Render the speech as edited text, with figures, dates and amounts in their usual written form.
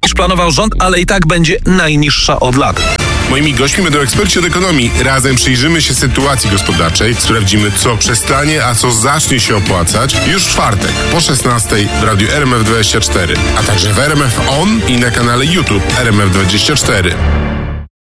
niż planował rząd, ale i tak będzie najniższa od lat. Moimi gośćmi będą eksperci od ekonomii. Razem przyjrzymy się sytuacji gospodarczej, sprawdzimy, co przestanie, a co zacznie się opłacać już w czwartek po 16:00 w radiu RMF24, a także w RMF On i na kanale YouTube RMF24.